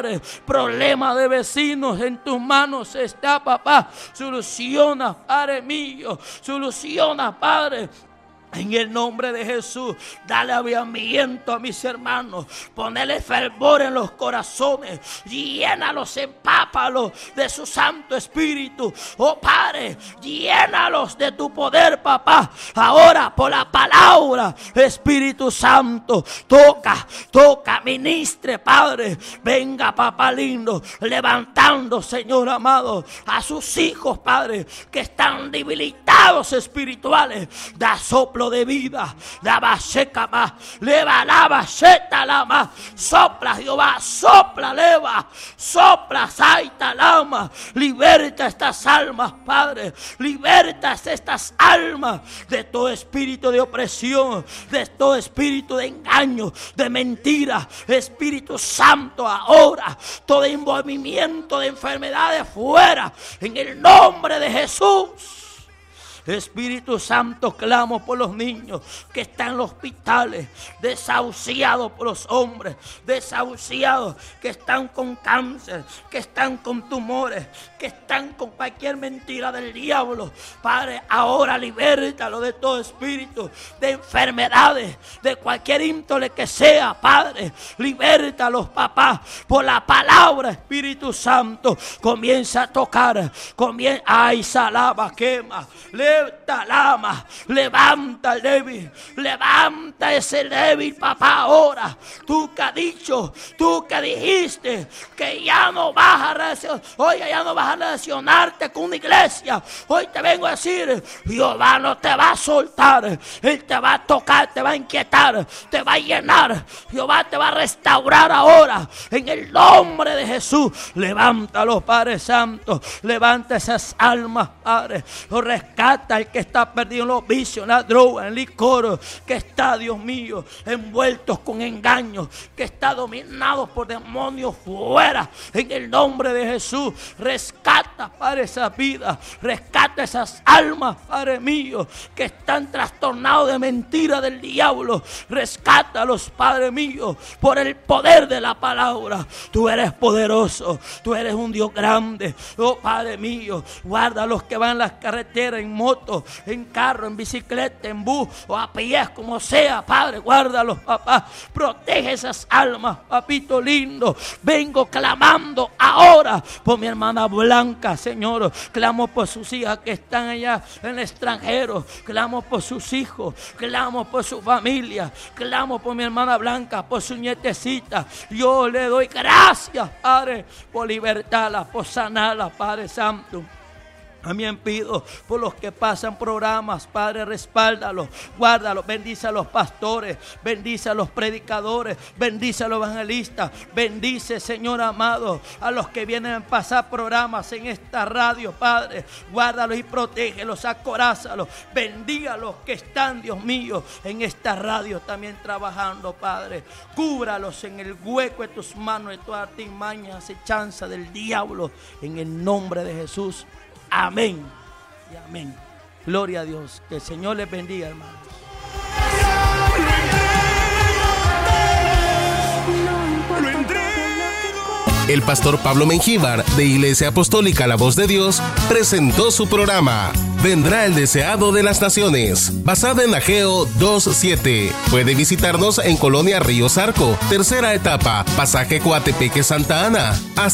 Padre. Problema de vecinos, en tus manos está, papá. Soluciona, Padre mío. Soluciona, Padre. En el nombre de Jesús, dale avivamiento a mis hermanos. Ponele fervor en los corazones. Llénalos, empápalos de su Santo Espíritu. Oh Padre, llénalos de tu poder, papá. Ahora por la palabra, Espíritu Santo, toca, ministre, Padre. Venga, papá lindo, levantando, Señor amado, a sus hijos, Padre, que están debilitados espirituales. Da soplo de vida, lava seca más, leva lava seta lama, sopla Jehová, sopla leva, sopla saita lama, liberta estas almas, Padre, liberta estas almas de todo espíritu de opresión, de todo espíritu de engaño, de mentira. Espíritu Santo, ahora todo envolvimiento de enfermedades fuera, en el nombre de Jesús. Espíritu Santo, clamo por los niños que están en los hospitales, desahuciados por los hombres, desahuciados, que están con cáncer, que están con tumores, que están con cualquier mentira del diablo. Padre, ahora libértalo de todo espíritu de enfermedades, de cualquier índole que sea, Padre. Libértalos, papá, por la palabra. Espíritu Santo, comienza a tocar, ay, salaba, quema, levanta lama, levanta el débil, levanta ese débil, papá, ahora. Tú que has dicho, tú que dijiste que ya no vas a relacionarte, oye, ya no vas a relacionarte con una iglesia. Hoy te vengo a decir, Jehová no te va a soltar, Él te va a tocar, te va a inquietar, te va a llenar. Jehová te va a restaurar ahora, en el nombre de Jesús. Levántalo, Padre Santo, levanta esas almas, Padre, lo rescata el que está perdido en los vicios, en la droga, en el licor, que está, Dios mío, envueltos con engaños, que está dominado por demonios fuera, en el nombre de Jesús. Rescata, Padre, esas vidas, rescata esas almas, Padre mío, que están trastornados de mentira del diablo. Rescátalos, Padre mío, por el poder de la palabra. Tú eres poderoso, tú eres un Dios grande. Oh, Padre mío, guarda a los que van en las carreteras, en moto, en carro, en bicicleta, en bus o a pies, como sea, Padre, guárdalos, papá. Protege esas almas, papito lindo. Vengo clamando ahora por mi hermana Blanca, Señor. Clamo por sus hijas que están allá en el extranjero. Clamo por sus hijos, clamo por su familia, clamo por mi hermana Blanca, por su nietecita. Yo le doy gracias, Padre, por libertarla, por sanarla, Padre Santo. También pido por los que pasan programas, Padre, respáldalos, guárdalos, bendice a los pastores, bendice a los predicadores, bendice a los evangelistas, bendice, Señor amado, a los que vienen a pasar programas en esta radio, Padre, guárdalos y protégelos, acorázalos, bendiga a los que están, Dios mío, en esta radio también trabajando, Padre, cúbralos en el hueco de tus manos, de toda artimaña, acechanza del diablo, en el nombre de Jesús. Amén y amén. Gloria a Dios. Que el Señor les bendiga, hermanos. El pastor Pablo Mengíbar, de Iglesia Apostólica La Voz de Dios, presentó su programa Vendrá el Deseado de las Naciones, basado en Ageo 2:7. Puede visitarnos en Colonia Río Zarco, tercera etapa, pasaje Coatepeque Santa Ana.